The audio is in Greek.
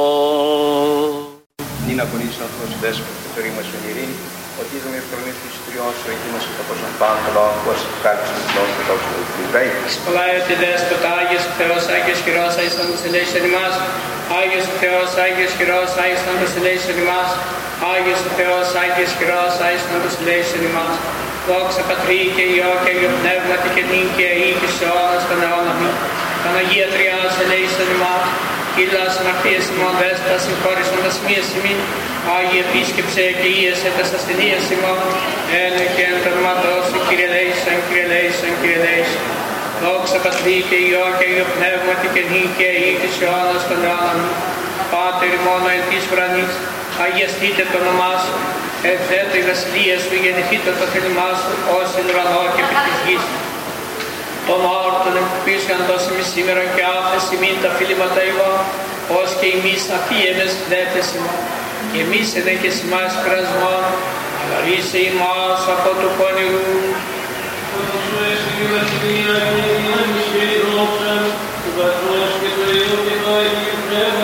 Νυν αγωνίζεις αυτός δέσποτο και το ρήμα σου ειρήνη, ότι είδαμε ευκρονής του Ιστριών σου, εκείνος και το πόσον πάνω λόγο, πώς κάλυψε τον λόγο και δόξου του Φιλιππέη. Σπλάιωτε δέσποτα, Άγιος Θεός, Άγιος Χειρός, Άγιος Θάντος ελέησον ημάς. Άγιος Θεός, Άγιος Χειρός, Άγιος Θάντος ελέησον ημάς. Άγιος Θεός, Άγιος Χειρός, Άγιος Θάντος ελέησον ημάς. Δόξα Πατρί και Υιό και Αγίο Πνεύματι και νυν και αεί και σε αιώνας των αιώνων. Παναγία Τριάς ελέησον ημάς. Κύλας αμαρτίας ημών δέσποτα, συγχώρησον τας μίας ημίν. Άγιε επίσκεψε και ίεσε τας ασθενείας ημών. Ένε και εν το όνοματό σου, Κύριε ελέησον, Κύριε ελέησον, Κύριε ελέησον. Δόξα Πατρί και Υιό και Αγίο Πνεύματι και νυν και αεί και σε αιώνας των αιώνων. Πάτερ ημών εν της ουρανής, αγιαστείτε το όνομά σου. Ελθέτω η βασιλεία σου, γεννηθείτε το θέλημά σου, ως εν ουρανό και επί της γης. Τον όρτον εμποπίσου αν δώσιμη σήμερα και άφες ημίν τα φιλήματα ημών, ως και εμείς αφίεμες δέτες ημών. Και εμείς εδέκες ημάς κρασμόν, αλλά ρίσε ημάς από του πονηρού